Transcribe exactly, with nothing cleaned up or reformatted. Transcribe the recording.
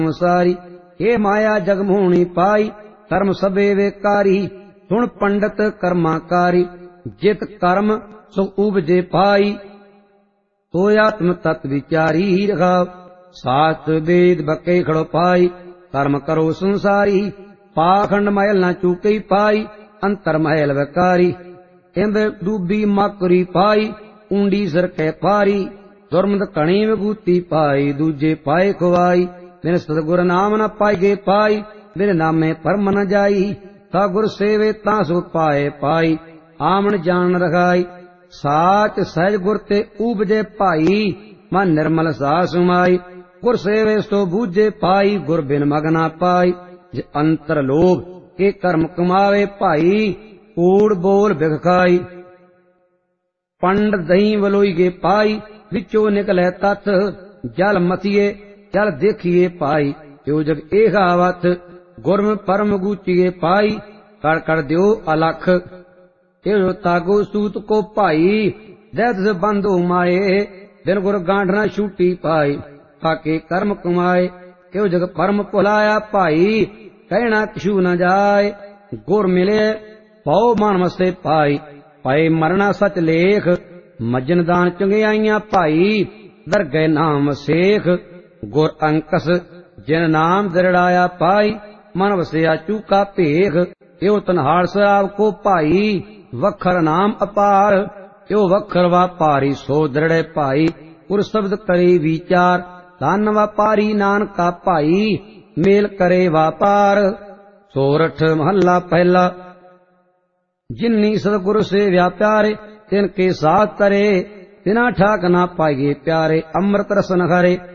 सारी। हे माया जग मोहनी पाई, कर्म सबे वेकारी। सुन पंडित कर्माकारी, जित कर्म सो उपजे पाई। तो आत्म तत्व विचारी रखाव, शास्त्र वेद बके खड़ो पाई। कर्म करो संसारी, पाखंड महल न चूके पाई। अंतर महल वकारी, इंद डूबी माकुरी पाई। ऊंडी सर कै पारी, दुर्मद कणी विभूति पाई। दूजे पाए खुआई, बिन सतगुर नाम न पाइगे पाई। बिन नामे परम न जाई, ता गुर सेवे ता सुख पाए पाई। आमन जान रखाई, साच सहज गुर ते उपजे पाई। मन निर्मल सा सुमाई, गुर सेवे सो बूझे पाई। गुर बिन मग ना पाई, जे अंतर लोभ के कर्म कमावे भाई। कूड़ बोल बिख खाई, पंड दही वलोई गे पाई। विचो निकले तथ, जल मथिए जल देखिए पाई। जो जग एहावत, गुरम परम गूचिए पाई। कर कर द्यो अलख, एहो तागो सूत को भाई। दैत से बंधो माए, बिन गुर गांठ न छूटी पाई। ताके कर्म कमाए, एहो जग परम भुलाया भाई। कहना किशु न जाए, गुर मिले पाओ मन वसे पाई। पाए मरना सच लेख, मज्जन दान चंगियाइयां भाई। दरगह नाम सेख, गुर अंकस जिन नाम दरड़ाया पाई। मन वसिया चूका भेख, एहो तनहार शराब को भाई। वखर नाम अपार, एहो वखर वापारी सो दरड़े भाई। उर शब्द करे विचार, धन व्यापारी नानका भाई। मेल करे व्यापार। सोरठ महला पहला, जिन्नी सतगुरु से व्याप्यारे। तिनके साथ तरे, तिना ठाक ना पाइगे प्यारे। अमृत रसन हरे,